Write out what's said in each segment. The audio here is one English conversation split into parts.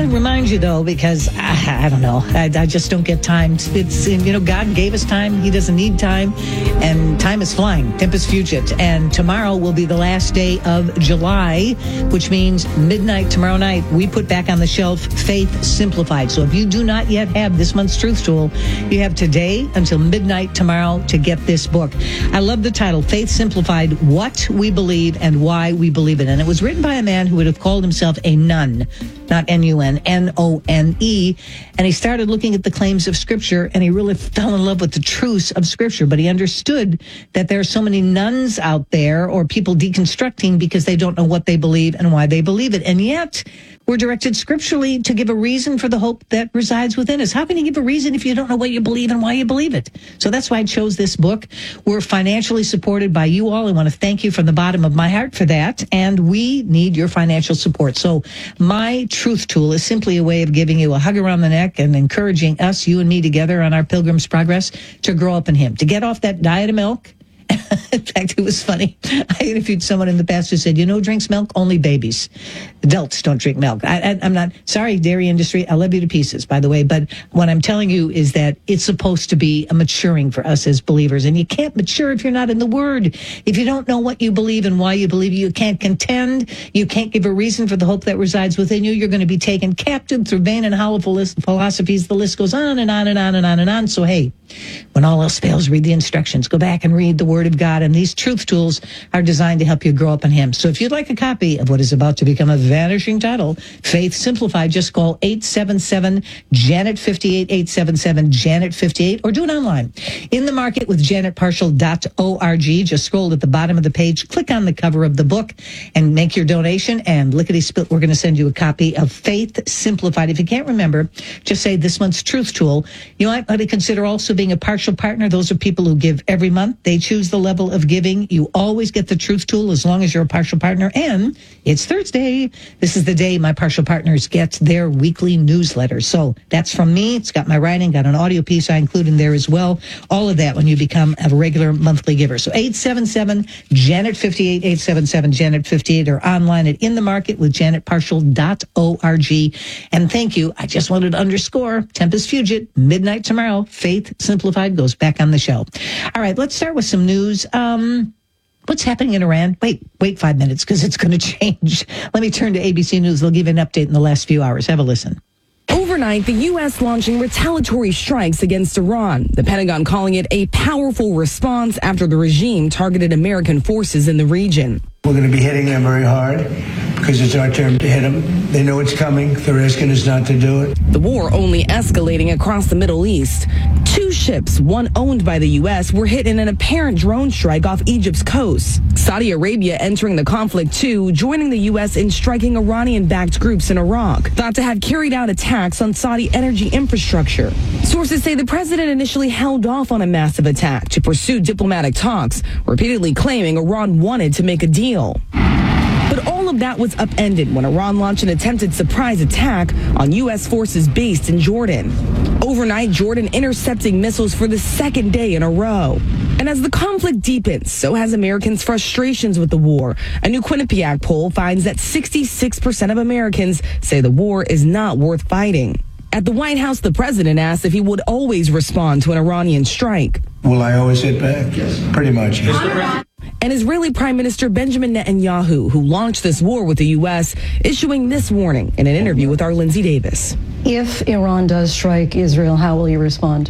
to remind you, though, because I don't know. I just don't get time. It's, God gave us time. He doesn't need time. And time is flying. Tempus fugit. And tomorrow will be the last day of July, which means midnight tomorrow night, we put back on the shelf Faith Simplified. So if you do not yet have this month's Truth Tool, you have today until midnight tomorrow to get this book. I love the title, Faith Simplified, What We Believe and Why We Believe It. And it was written by a man who would have called himself a nun, not N-U-N, N-O-N-E. And he started looking at the claims of Scripture, and he really fell in love with the truths of Scripture. But he understood that there are so many nuns out there, or people deconstructing because they don't know what they believe and why they believe it. And yet, we're directed scripturally to give a reason for the hope that resides within us. How can you give a reason if you don't know what you believe and why you believe it? So that's why I chose this book. We're financially supported by you all. I want to thank you from the bottom of my heart for that. And we need your financial support. So my Truth Tool is simply a way of giving you a hug around the neck and encouraging us, you and me together on our Pilgrim's Progress, to grow up in Him, to get off that diet of milk. In fact, it was funny. I interviewed someone in the past who said, drinks milk? Only babies. Adults don't drink milk. I'm not, sorry, dairy industry, I love you to pieces, by the way. But what I'm telling you is that it's supposed to be a maturing for us as believers. And you can't mature if you're not in the Word. If you don't know what you believe and why you believe, you can't contend. You can't give a reason for the hope that resides within you. You're going to be taken captive through vain and hollow philosophies. The list goes on and on and on and on and on. So, hey, when all else fails, read the instructions. Go back and read the Word of God. And these Truth Tools are designed to help you grow up in Him. So if you'd like a copy of what is about to become a vanishing title, Faith Simplified, just call 877-JANET-58, 877-JANET-58, or do it online. In the Market with JanetParshall.org. Just scroll at the bottom of the page, click on the cover of the book, and make your donation. And lickety-split, we're going to send you a copy of Faith Simplified. If you can't remember, just say this month's Truth Tool. You might want to consider also being a partial partner. Those are people who give every month. They choose the level of giving. You always get the Truth Tool as long as you're a partial partner. And it's Thursday. This is the day my partial partners get their weekly newsletter. So that's from me. It's got my writing, got an audio piece I include in there as well. All of that when you become a regular monthly giver. So 877-JANET-58, 877-JANET-58, or online at In the Market with JanetParshall.org. And thank you. I just wanted to underscore, Tempus Fugit, midnight tomorrow. Faith Simplified goes back on the shelf. All right, let's start with some news. What's happening in Iran? Wait 5 minutes because it's going to change. Let me turn to ABC News. They'll give you an update in the last few hours. Have a listen. Overnight, the U.S. launching retaliatory strikes against Iran, the Pentagon calling it a powerful response after the regime targeted American forces in the region. We're going to be hitting them very hard because it's our turn to hit them. They know it's coming. They're asking us not to do it. The war only escalating across the Middle East. 2 ships, one owned by the U.S., were hit in an apparent drone strike off Egypt's coast. Saudi Arabia entering the conflict too, joining the U.S. in striking Iranian-backed groups in Iraq, thought to have carried out attacks on Saudi energy infrastructure. Sources say the president initially held off on a massive attack to pursue diplomatic talks, repeatedly claiming Iran wanted to make a deal. But all of that was upended when Iran launched an attempted surprise attack on U.S. forces based in Jordan. Overnight, Jordan intercepting missiles for the second day in a row. And as the conflict deepens, so has Americans' frustrations with the war. A new Quinnipiac poll finds that 66% of Americans say the war is not worth fighting. At the White House, the president asked if he would always respond to an Iranian strike. Will I always hit back? Yes. Pretty much, yes. And Israeli Prime Minister Benjamin Netanyahu, who launched this war with the U.S., issuing this warning in an interview with our Lindsay Davis. If Iran does strike Israel, how will you respond?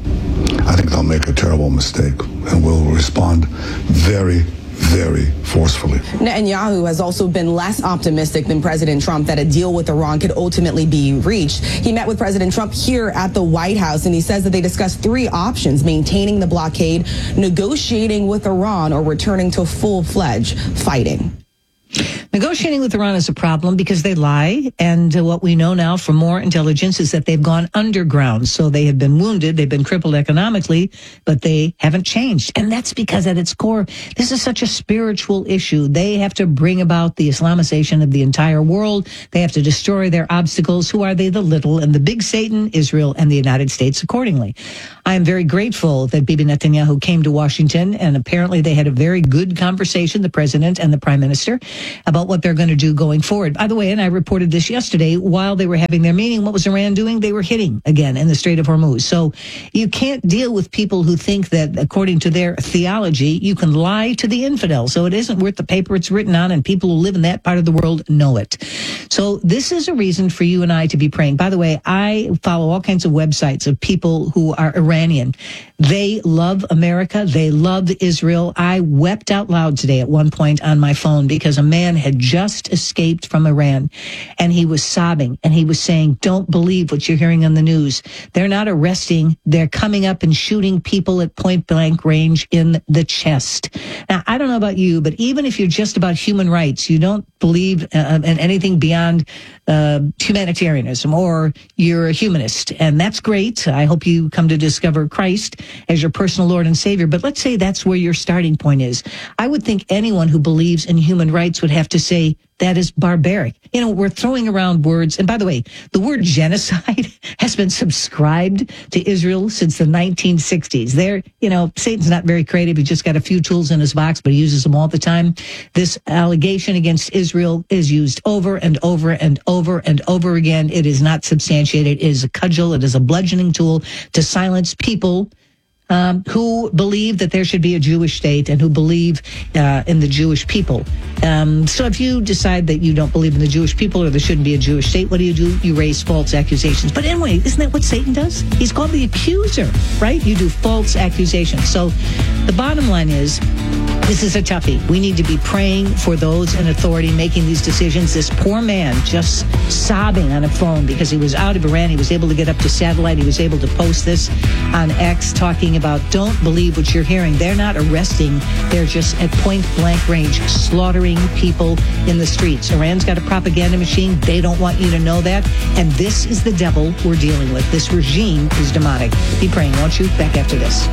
I think they'll make a terrible mistake, and we'll respond very, very forcefully. Netanyahu has also been less optimistic than President Trump that a deal with Iran could ultimately be reached. He met with President Trump here at the White House, and he says that they discussed 3 options: maintaining the blockade, negotiating with Iran, or returning to full-fledged fighting. Negotiating with Iran is a problem because they lie. And what we know now from more intelligence is that they've gone underground. So they have been wounded. They've been crippled economically, but they haven't changed. And that's because at its core, this is such a spiritual issue. They have to bring about the Islamization of the entire world. They have to destroy their obstacles. Who are they? The little and the big Satan, Israel, and the United States accordingly. I am very grateful that Bibi Netanyahu came to Washington, and apparently they had a very good conversation, the president and the prime minister, about what they're going to do going forward. By the way, and I reported this yesterday, while they were having their meeting, what was Iran doing? They were hitting again in the Strait of Hormuz. So you can't deal with people who think that, according to their theology, you can lie to the infidel. So it isn't worth the paper it's written on, and people who live in that part of the world know it. So this is a reason for you and I to be praying. By the way, I follow all kinds of websites of people who are Iranian. They love America. They love Israel. I wept out loud today at one point on my phone because a man had just escaped from Iran, and he was sobbing, and he was saying, don't believe what you're hearing on the news. They're not arresting. They're coming up and shooting people at point blank range in the chest. Now, I don't know about you, but even if you're just about human rights, you don't believe in anything beyond humanitarianism, or you're a humanist, and that's great. I hope you come to discover Christ as your personal Lord and Savior. But let's say that's where your starting point is. I would think anyone who believes in human rights would have to say, that is barbaric. You know, we're throwing around words. And by the way, the word genocide has been subscribed to Israel since the 1960s. There, you know, Satan's not very creative. He just got a few tools in his box, but he uses them all the time. This allegation against Israel is used over and over and over and over again. It is not substantiated. It is a cudgel. It is a bludgeoning tool to silence people who believe that there should be a Jewish state and who believe in the Jewish people. So if you decide that you don't believe in the Jewish people or there shouldn't be a Jewish state, what do? You raise false accusations. But anyway, isn't that what Satan does? He's called the accuser, right? You do false accusations. So the bottom line is, this is a toughie. We need to be praying for those in authority making these decisions. This poor man just sobbing on a phone because he was out of Iran. He was able to get up to satellite. He was able to post this on X, talking about, don't believe what you're hearing. They're not arresting. They're just at point blank range slaughtering people in the streets. Iran's got a propaganda machine. They don't want you to know that. And this is the devil we're dealing with. This regime is demonic. Be praying, won't you? Back after this.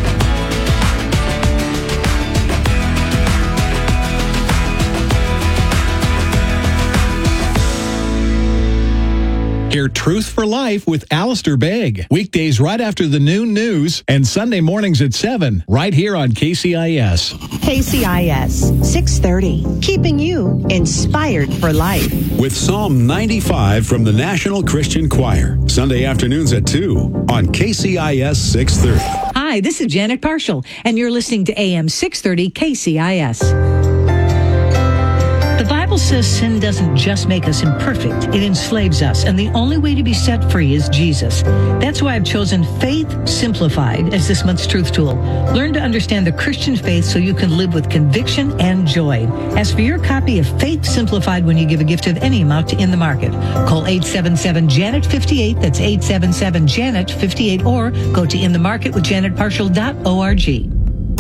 Hear Truth for Life with Alistair Begg. Weekdays right after the noon news and Sunday mornings at 7, right here on KCIS. KCIS 630, keeping you inspired for life. With Psalm 95 from the National Christian Choir. Sunday afternoons at 2 on KCIS 630. Hi, this is Janet Parshall, and you're listening to AM 630 KCIS. The Bible says sin doesn't just make us imperfect, it enslaves us, and the only way to be set free is Jesus. That's why I've chosen Faith Simplified as this month's truth tool. Learn to understand the Christian faith so you can live with conviction and joy. Ask for your copy of Faith Simplified when you give a gift of any amount to In the Market. Call 877-JANET-58, that's 877-JANET-58, or go to inthemarketwithjanetparshall.org.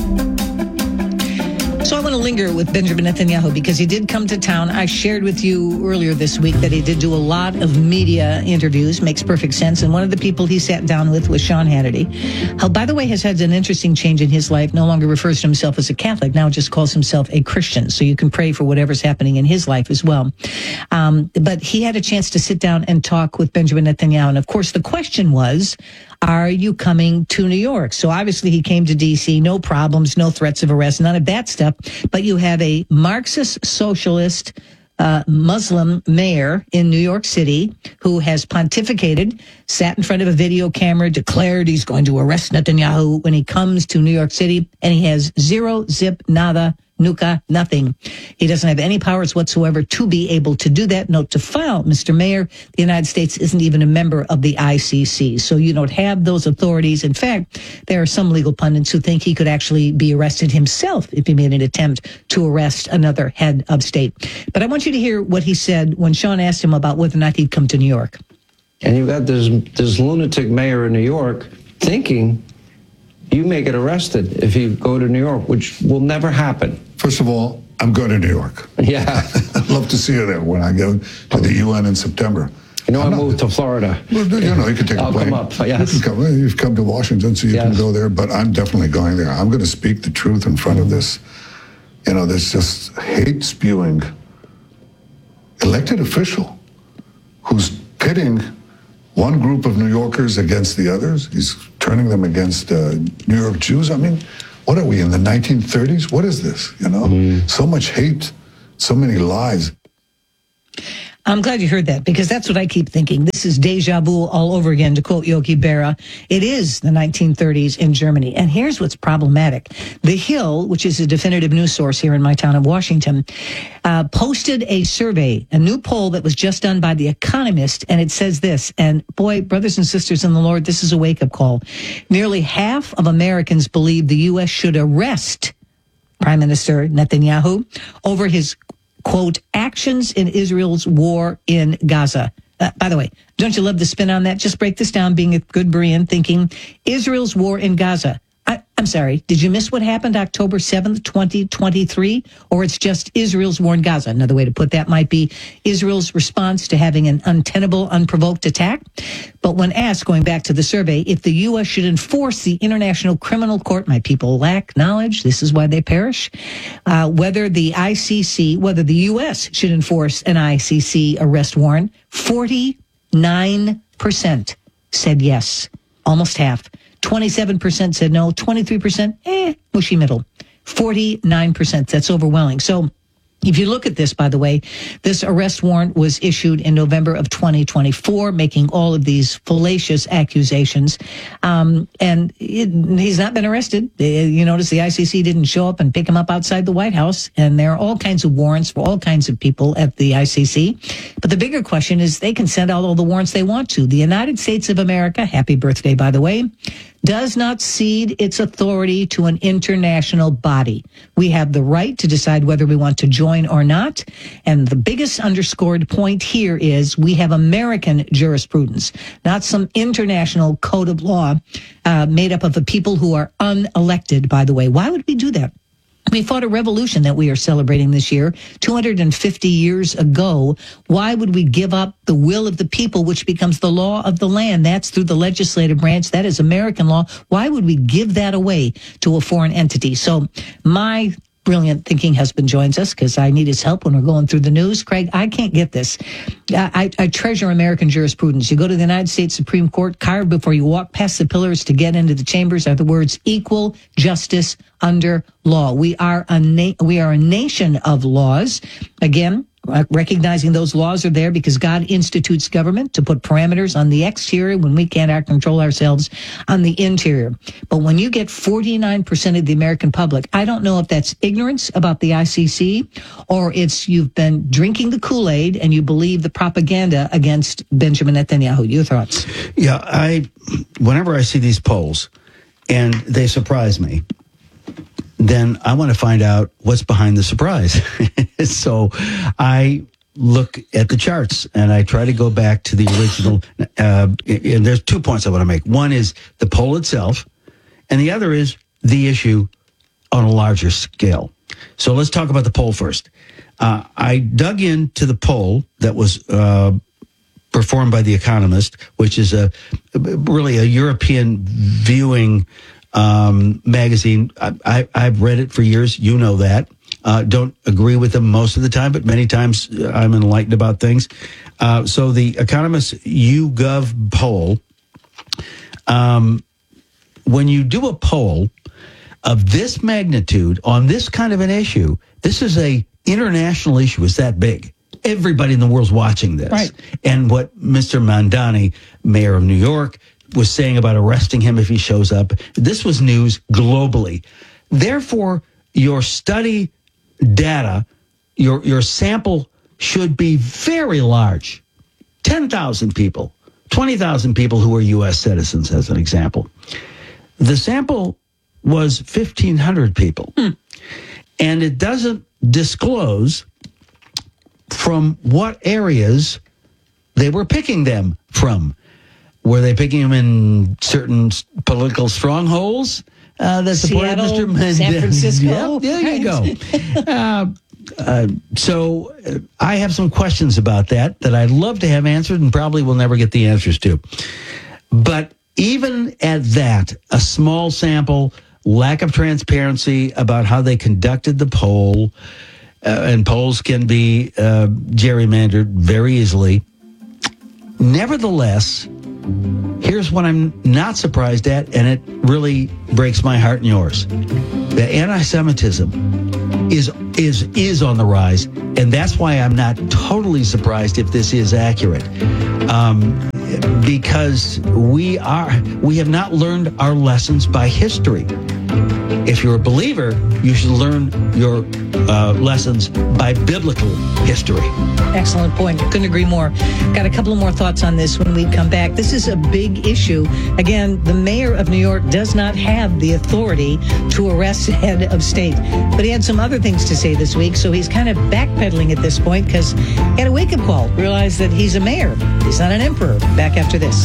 So I want to linger with Benjamin Netanyahu because he did come to town. I shared with you earlier this week that he did do a lot of media interviews. Makes perfect sense. And one of the people he sat down with was Sean Hannity, who, by the way, has had an interesting change in his life. No longer refers to himself as a Catholic. Now just calls himself a Christian. So you can pray for whatever's happening in his life as well. But he had a chance to sit down and talk with Benjamin Netanyahu. And, of course, the question was, are you coming to New York? So obviously he came to D.C., no problems, no threats of arrest, none of that stuff. But you have a Marxist socialist Muslim mayor in New York City who has pontificated, sat in front of a video camera, declared he's going to arrest Netanyahu when he comes to New York City, and he has zero, zip, nada, nuka, nothing. He doesn't have any powers whatsoever to be able to do that. Note to file, Mr. Mayor, the United States isn't even a member of the ICC, so you don't have those authorities. In fact, there are some legal pundits who think he could actually be arrested himself if he made an attempt to arrest another head of state. But I want you to hear what he said when Sean asked him about whether or not he'd come to New York. And you've got this lunatic mayor in New York thinking you may get arrested if you go to New York, which will never happen. First of all, I'm going to New York. Yeah. I'd love to see you there when I go to the UN in September. You know, I moved to Florida. Well, you know, you can take a plane. I'll come up, yes. You've come to Washington, so you can go there, but I'm definitely going there. I'm going to speak the truth in front of this, this just hate-spewing elected official who's pitting one group of New Yorkers against the others. He's turning them against New York Jews. I mean, what are we, in the 1930s? What is this, you know? So much hate, so many lies. I'm glad you heard that, because that's what I keep thinking. This is deja vu all over again, to quote Yogi Berra. It is the 1930s in Germany. And here's what's problematic. The Hill, which is a definitive news source here in my town of Washington, posted a survey, a new poll that was just done by The Economist, and it says this, and boy, brothers and sisters in the Lord, this is a wake-up call. Nearly half of Americans believe the U.S. should arrest Prime Minister Netanyahu over his, quote, actions in Israel's war in Gaza. By the way, don't you love the spin on that? Just break this down, being a good Berean, thinking Israel's war in Gaza. I'm sorry, did you miss what happened October 7th, 2023? Or it's just Israel's war in Gaza? Another way to put that might be Israel's response to having an untenable, unprovoked attack. But when asked, going back to the survey, if the U.S. should enforce the International Criminal Court, my people lack knowledge, this is why they perish, whether the U.S. should enforce an ICC arrest warrant, 49% said yes, almost half. 27% said no, 23%, mushy middle, 49%. That's overwhelming. So if you look at this, by the way, this arrest warrant was issued in November of 2024, making all of these fallacious accusations. And he's not been arrested. You notice the ICC didn't show up and pick him up outside the White House. And there are all kinds of warrants for all kinds of people at the ICC. But the bigger question is they can send out all the warrants they want to. The United States of America, happy birthday, by the way, does not cede its authority to an international body. We have the right to decide whether we want to join or not. And the biggest underscored point here is we have American jurisprudence, not some international code of law made up of the people who are unelected, by the way. Why would we do that? We fought a revolution that we are celebrating this year, 250 years ago. Why would we give up the will of the people, which becomes the law of the land? That's through the legislative branch. That is American law. Why would we give that away to a foreign entity? So my brilliant thinking husband joins us because I need his help when we're going through the news. Craig, I can't get this. I treasure American jurisprudence. You go to the United States Supreme Court, carved before you walk past the pillars to get into the chambers are the words equal justice under law. We are a nation of laws. Again, recognizing those laws are there because God institutes government to put parameters on the exterior when we can't control ourselves on the interior. But when you get 49% of the American public, I don't know if that's ignorance about the ICC or it's you've been drinking the Kool-Aid and you believe the propaganda against Benjamin Netanyahu. Your thoughts? Yeah, whenever I see these polls and they surprise me, then I want to find out what's behind the surprise. So I look at the charts and I try to go back to the original. And there's 2 points I want to make. One is the poll itself, and the other is the issue on a larger scale. So let's talk about the poll first. I dug into the poll that was performed by The Economist, which is really a European viewing magazine. I've read it for years. You know that. Don't agree with them most of the time, but many times I'm enlightened about things. So the Economist YouGov poll, when you do a poll of this magnitude on this kind of an issue, this is a international issue. It's that big. Everybody in the world's watching this. Right. And what Mr. Mamdani, mayor of New York, was saying about arresting him if he shows up. This was news globally. Therefore, your study data, your sample should be very large. 10,000 people, 20,000 people who are U.S. citizens, as an example. The sample was 1,500 people. And it doesn't disclose from what areas they were picking them from. Were they picking them in certain political strongholds that supported Seattle, Mr. San Francisco? Yeah, there you go. So I have some questions about that I'd love to have answered and probably will never get the answers to. But even at that, a small sample, lack of transparency about how they conducted the poll, and polls can be gerrymandered very easily. Nevertheless, Here's what I'm not surprised at, and it really breaks my heart and yours. The anti-Semitism is on the rise, and that's why I'm not totally surprised if this is accurate. Because we have not learned our lessons by history. If you're a believer, you should learn your lessons by biblical history. Excellent point. Couldn't agree more. Got a couple of more thoughts on this when we come back. This is a big issue. Again, the mayor of New York does not have the authority to arrest the head of state. But he had some other things to say this week, so he's kind of backpedaling at this point because he had a wake-up call, realized that he's a mayor. He's not an emperor. Back after this.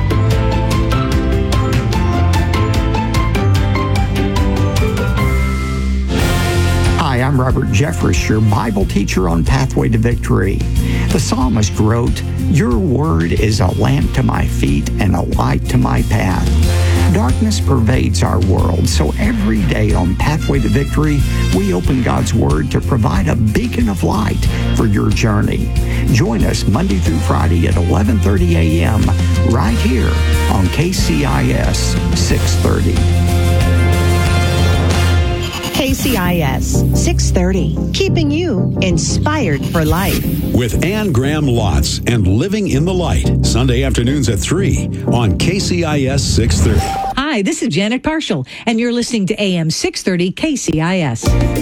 Hi, I'm Robert Jeffress, your Bible teacher on Pathway to Victory. The psalmist wrote, "Your word is a lamp to my feet and a light to my path." Darkness pervades our world, so every day on Pathway to Victory, we open God's Word to provide a beacon of light for your journey. Join us Monday through Friday at 11:30 a.m. right here on KCIS 630. KCIS 630, keeping you inspired for life. With Ann Graham Lotz and Living in the Light, Sunday afternoons at 3 on KCIS 630. Hi, this is Janet Parshall, and you're listening to AM 630 KCIS.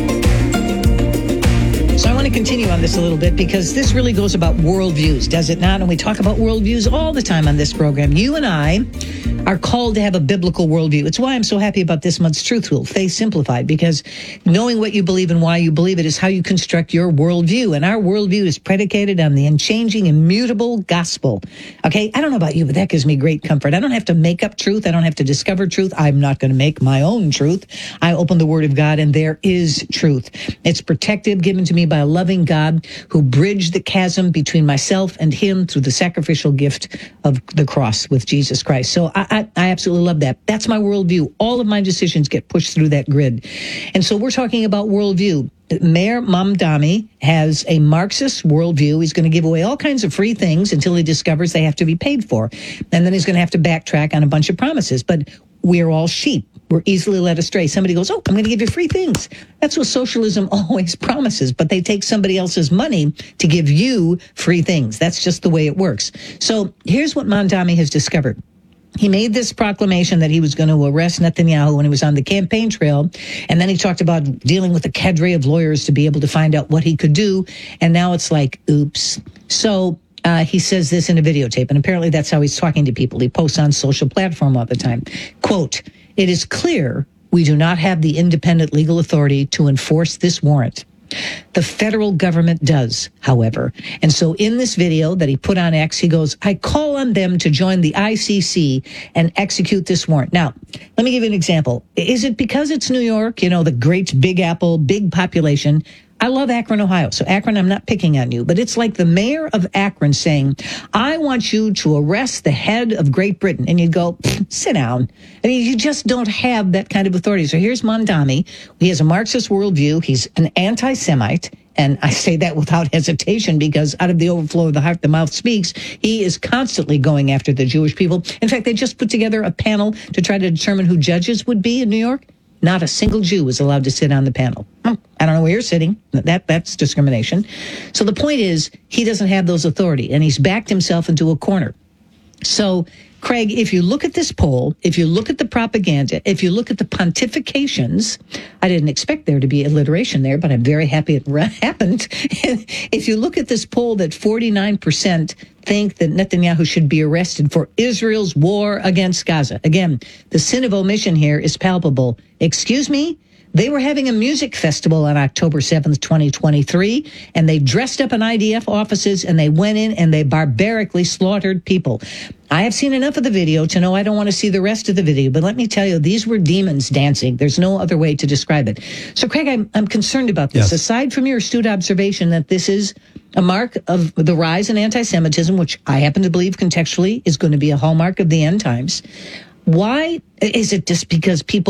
So I want to continue on this a little bit because this really goes about worldviews, does it not? And we talk about worldviews all the time on this program. You and I are called to have a biblical worldview. It's why I'm so happy about this month's Truth Tool, Faith Simplified, because knowing what you believe and why you believe it is how you construct your worldview. And our worldview is predicated on the unchanging, immutable gospel. Okay, I don't know about you, but that gives me great comfort. I don't have to make up truth. I don't have to discover truth. I'm not going to make my own truth. I open the Word of God, and there is truth. It's protective, given to me by a loving God who bridged the chasm between myself and Him through the sacrificial gift of the cross with Jesus Christ. So I absolutely love that. That's my worldview. All of my decisions get pushed through that grid. And so we're talking about worldview. Mayor Mamdani has a Marxist worldview. He's going to give away all kinds of free things until he discovers they have to be paid for. And then he's going to have to backtrack on a bunch of promises. But we're all sheep. We're easily led astray. Somebody goes, "Oh, I'm going to give you free things." That's what socialism always promises. But they take somebody else's money to give you free things. That's just the way it works. So here's what Mamdani has discovered. He made this proclamation that he was going to arrest Netanyahu when he was on the campaign trail. And then he talked about dealing with a cadre of lawyers to be able to find out what he could do. And now it's like, oops. So he says this in a videotape. And apparently that's how he's talking to people. He posts on social platform all the time. Quote, "It is clear we do not have the independent legal authority to enforce this warrant. The federal government does, however." And so in this video that he put on X, he goes, "I call on them to join the ICC and execute this warrant." Now, let me give you an example. Is it because it's New York, you know, the great Big Apple, big population? I love Akron, Ohio. So Akron, I'm not picking on you, but it's like the mayor of Akron saying, "I want you to arrest the head of Great Britain." And you go, sit down. I mean, you just don't have that kind of authority. So here's Mamdani. He has a Marxist worldview. He's an anti-Semite. And I say that without hesitation because out of the overflow of the heart, the mouth speaks. He is constantly going after the Jewish people. In fact, they just put together a panel to try to determine who judges would be in New York. Not a single Jew is allowed to sit on the panel. I don't know where you're sitting. That's discrimination. So the point is, he doesn't have those authority, and he's backed himself into a corner. So, Craig, if you look at this poll, if you look at the propaganda, if you look at the pontifications, I didn't expect there to be alliteration there, but I'm very happy it happened. If you look at this poll that 49% think that Netanyahu should be arrested for Israel's war against Gaza. Again, the sin of omission here is palpable. Excuse me? They were having a music festival on October 7th, 2023, and they dressed up in IDF offices, and they went in and they barbarically slaughtered people. I have seen enough of the video to know I don't want to see the rest of the video, but let me tell you, these were demons dancing. There's no other way to describe it. So, Craig, I'm concerned about this. Yes. Aside from your astute observation that this is a mark of the rise in anti-Semitism, which I happen to believe contextually is going to be a hallmark of the end times, why is it just because people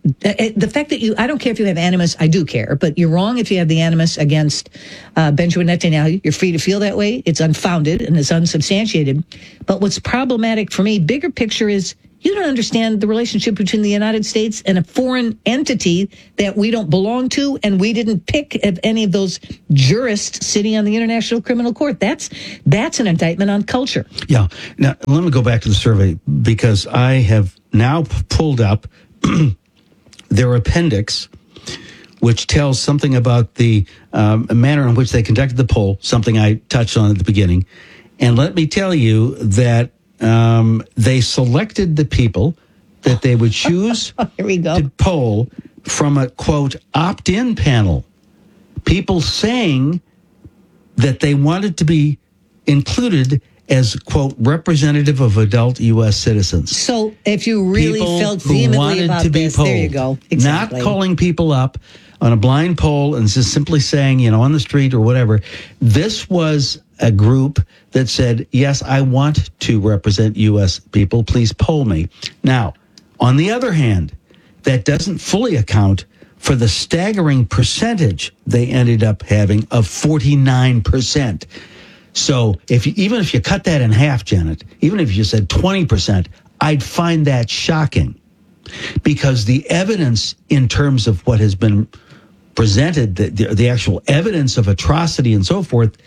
the fact that I don't care if you have animus, I do care, but you're wrong if you have the animus against Benjamin Netanyahu. You're free to feel that way. It's unfounded and it's unsubstantiated. But what's problematic for me, bigger picture, is you don't understand the relationship between the United States and a foreign entity that we don't belong to, and we didn't pick any of those jurists sitting on the International Criminal Court. That's an indictment on culture. Yeah. Now, let me go back to the survey, because I have now pulled up their appendix, which tells something about the manner in which they conducted the poll, something I touched on at the beginning. And let me tell you that they selected the people that they would choose Here we go. to poll from a, quote, opt-in panel. People saying that they wanted to be included as, quote, representative of adult U.S. citizens. So if you really People felt who vehemently wanted about to be this, polled, there you go. Exactly. Not calling people up on a blind poll and just simply saying, on the street or whatever. This was a group that said, yes, I want to represent U.S. people. Please poll me. Now, on the other hand, that doesn't fully account for the staggering percentage they ended up having of 49%. So even if you cut that in half, Janet, even if you said 20%, I'd find that shocking, because the evidence in terms of what has been presented, the actual evidence of atrocity and so forth,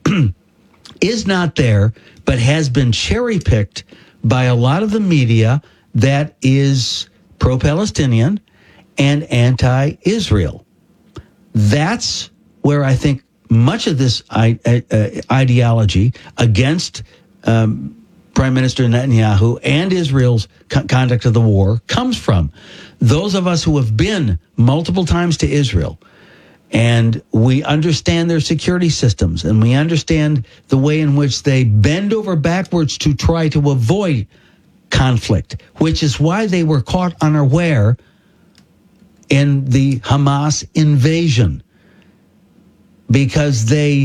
is not there, but has been cherry-picked by a lot of the media that is pro-Palestinian and anti-Israel. That's where I think much of this ideology against Prime Minister Netanyahu and Israel's conduct of the war comes from. Those of us who have been multiple times to Israel, and we understand their security systems, and we understand the way in which they bend over backwards to try to avoid conflict, which is why they were caught unaware in the Hamas invasion. Because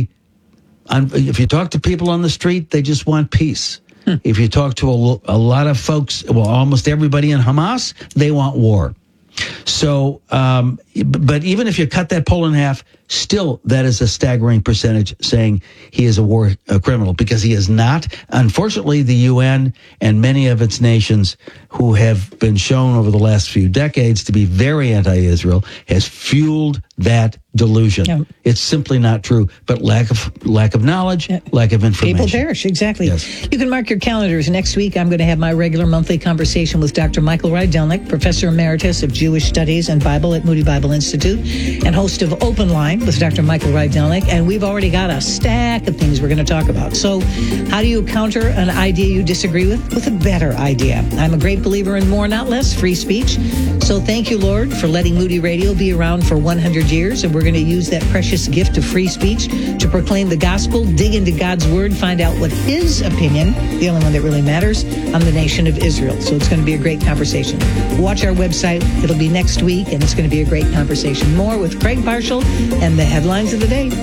if you talk to people on the street, they just want peace. If you talk to a lot of folks, well, almost everybody in Hamas, they want war. So, but even if you cut that poll in half, still that is a staggering percentage saying he is a war criminal, because he is not. Unfortunately, the UN and many of its nations who have been shown over the last few decades to be very anti-Israel has fueled that delusion. Yeah. It's simply not true, but lack of knowledge, lack of information. People perish, exactly. Yes. You can mark your calendars. Next week, I'm going to have my regular monthly conversation with Dr. Michael Rydelnik, Professor Emeritus of Jewish Studies and Bible at Moody Bible Institute, and host of Open Line with Dr. Michael Rydelnik. And we've already got a stack of things we're going to talk about. So how do you counter an idea you disagree with a better idea? I'm a great believer in more, not less, free speech. So thank you, Lord, for letting Moody Radio be around for 100 years. And we're going to use that precious gift of free speech to proclaim the gospel, dig into God's word, find out what his opinion, the only one that really matters, on the nation of Israel. So it's going to be a great conversation. Watch our website. It'll be next week, and it's going to be a great conversation. More with Craig Marshall and the headlines of the day.